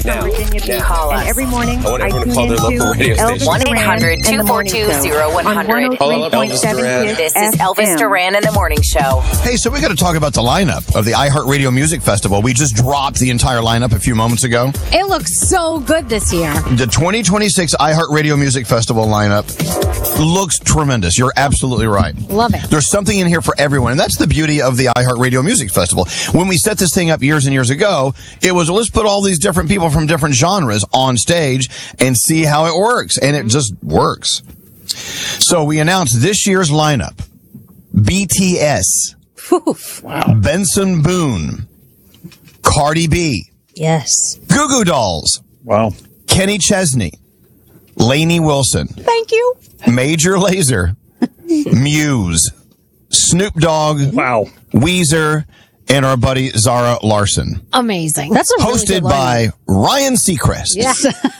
Call us. And every morning, I want everyone to call their local radio station. 1-800-242-0100. This is Elvis Duran in the Morning Show. Hey, so we got to talk about the lineup of the iHeartRadio Music Festival. We just dropped the entire lineup a few moments ago. It looks so good this year. The 2026 iHeartRadio Music Festival lineup looks tremendous. You're absolutely right. Love it. There's something in here for everyone, and that's the beauty of the iHeartRadio Music Festival. When we set this thing up years and years ago, it was, let's put all these different people from different genres on stage and see how it works, and it just works. So we announced this year's lineup. BTS. Wow. Benson Boone. Cardi B. Yes. Goo Goo Dolls. Wow. Kenny Chesney. Lainey Wilson. Thank you. Major Lazer. Muse. Snoop Dogg. Wow. Weezer. And our buddy Zara Larson. Amazing. That's a really hosted good by Ryan Seacrest. Yeah.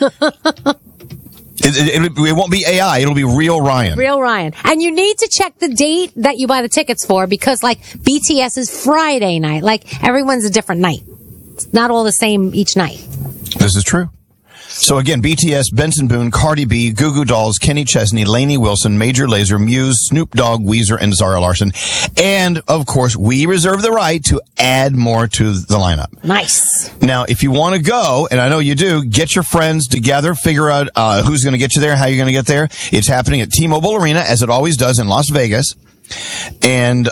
It won't be AI. It'll be real Ryan. Real Ryan. And you need to check the date that you buy the tickets for, because like BTS is Friday night. Like everyone's a different night. It's not all the same each night. This is true. So again, BTS, Benson Boone, Cardi B, Goo Goo Dolls, Kenny Chesney, Lainey Wilson, Major Lazer, Muse, Snoop Dogg, Weezer, and Zara Larson. And of course, we reserve the right to add more to the lineup. Nice. Now, if you want to go, and I know you do, get your friends together, figure out who's going to get you there, how you're going to get there. It's happening at T-Mobile Arena, as it always does in Las Vegas. And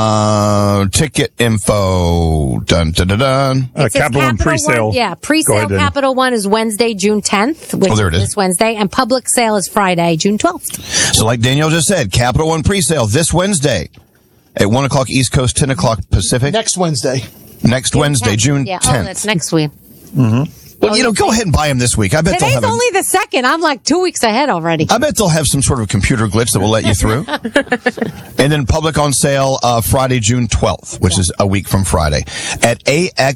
ticket info, Capital One pre-sale. Pre-sale Capital One is Wednesday, June 10th, which there it is. this Wednesday, and public sale is Friday, June 12th. So like Danielle just said, Capital One pre-sale this Wednesday at 1 o'clock East Coast, 10 o'clock Pacific. Next Wednesday, June 10th. Oh, that's next week. Mm-hmm. Well, go ahead and buy them this week. I bet Today's they'll have only the 2nd. I'm like 2 weeks ahead already. I bet they'll have some sort of computer glitch that will let you through. And then public on sale Friday, June 12th, which is a week from Friday, at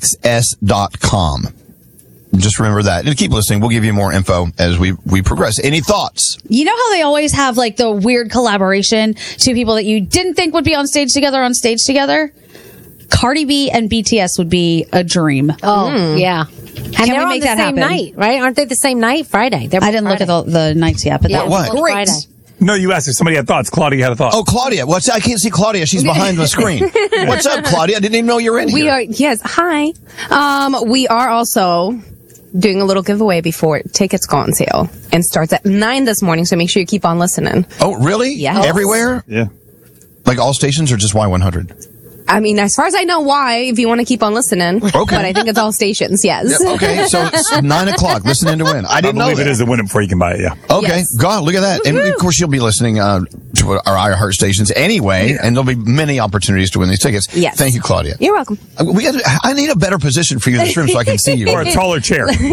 AXS.com. Just remember that. And keep listening. We'll give you more info as we progress. Any thoughts? You know how they always have like the weird collaboration, two people that you didn't think would be on stage together? Cardi B and BTS would be a dream. Oh, yeah. And Can they're we on make the that same happen? night, right? Aren't they the same night? Friday. I didn't look at the nights yet, but that was great. Friday. No, you asked if somebody had thoughts. Claudia had a thought. Oh, Claudia. I can't see Claudia. She's behind the screen. What's up, Claudia? I didn't even know you were in here. Yes. Hi. We are also doing a little giveaway before tickets go on sale, and starts at 9 this morning. So make sure you keep on listening. Oh, really? Yes. Everywhere? Yeah. Like all stations or just Y100? I mean, as far as I know, if you want to keep on listening. Okay. But I think it's all stations, yes. Yeah, okay, so it's 9 o'clock. Listening to win. I didn't know believe that. it is to win it before you can buy it, yeah. Okay, Yes. God, look at that. And of course, you'll be listening to our iHeart stations anyway, and there'll be many opportunities to win these tickets. Yes. Thank you, Claudia. You're welcome. I need a better position for you in this room so I can see you. Or a taller chair. So,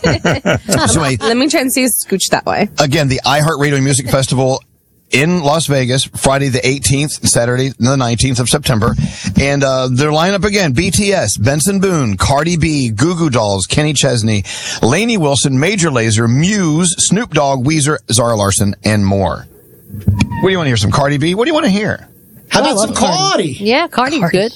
Let me try and see you scooch that way. again, the iHeartRadio Music Festival in Las Vegas, Friday the 18th, Saturday the 19th of September. And their lineup again, BTS, Benson Boone, Cardi B, Goo Goo Dolls, Kenny Chesney, Lainey Wilson, Major Lazer, Muse, Snoop Dogg, Weezer, Zara Larson, and more. What do you want to hear? Some Cardi B? What do you want to hear? how about some Cardi? Yeah, Cardi's good.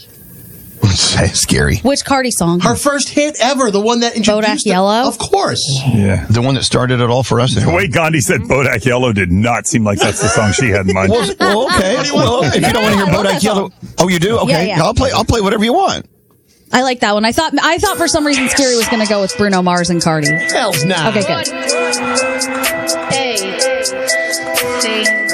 Scary. Which Cardi song? Her first hit ever, the one that introduced Bodak Yellow? Of course. Yeah. The one that started it all for us. The way Gandhi said Bodak Yellow did not seem like that's the song she had in mind. Well, okay. Well, if you don't want to hear Bodak Yellow, oh, you do? Okay, Yeah. I'll play whatever you want. I like that one. I thought for some reason Scary was going to go with Bruno Mars and Cardi. Hell's not. Okay, good. Hey,